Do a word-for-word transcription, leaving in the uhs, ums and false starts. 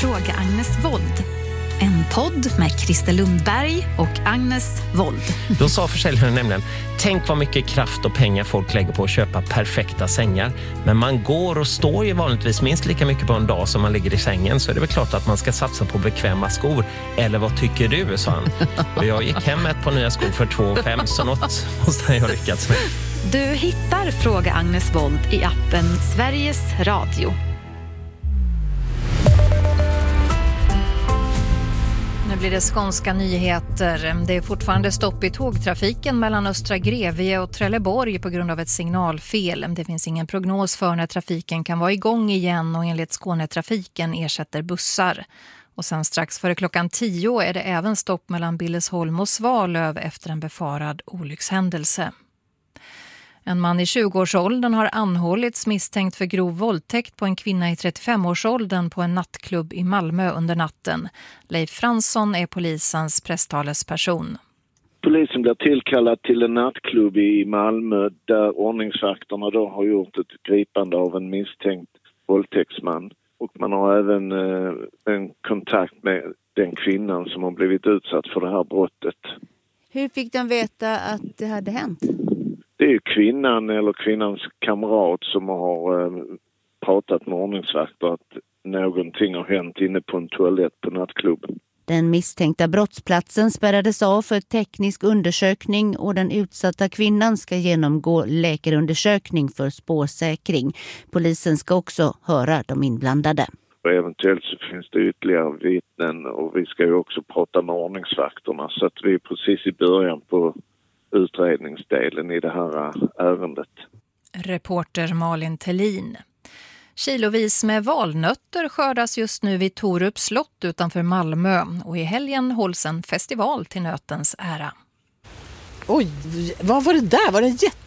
Fråga Agnes Wold. En podd med Christer Lundberg och Agnes Wold. Då sa försäljaren nämligen: tänk vad mycket kraft och pengar folk lägger på att köpa perfekta sängar. Men man går och står ju vanligtvis minst lika mycket på en dag som man ligger i sängen. Så är det väl klart att man ska satsa på bekväma skor. Eller vad tycker du, sa han. Och jag gick hem med ett par nya skor för två fem, så något måste jag lyckats med. Du hittar Fråga Agnes Wold i appen Sveriges Radio. Nu blir det skånska nyheter. Det är fortfarande stopp i tågtrafiken mellan Östra Grevie och Trelleborg på grund av ett signalfel. Det finns ingen prognos för när trafiken kan vara igång igen, och enligt Skånetrafiken ersätter bussar. Och sen strax före klockan tio är det även stopp mellan Billesholm och Svalöv efter en befarad olyckshändelse. En man i tjugoårsåldern har anhållits misstänkt för grov våldtäkt på en kvinna i trettiofemårsåldern på en nattklubb i Malmö under natten. Leif Fransson är polisens presstalesperson. Polisen blir tillkallad till en nattklubb i Malmö där ordningsvakterna då har gjort ett gripande av en misstänkt våldtäktsman. Och man har även eh, en kontakt med den kvinnan som har blivit utsatt för det här brottet. Hur fick de veta att det hade hänt? Det är ju kvinnan eller kvinnans kamrat som har eh, pratat med ordningsvakter att någonting har hänt inne på en toalett på nattklubben. Den misstänkta brottsplatsen spärrades av för teknisk undersökning och den utsatta kvinnan ska genomgå läkarundersökning för spårsäkring. Polisen ska också höra de inblandade. Och eventuellt så finns det ytterligare vittnen, och vi ska ju också prata med ordningsvakterna, så att vi är precis i början på utredningsdelen i det här ärendet. Reporter Malin Tellin. Kilovis med valnötter skördas just nu vid Torups slott utanför Malmö, och i helgen hålls en festival till nötens ära. Oj, vad var det där? Var det en jätte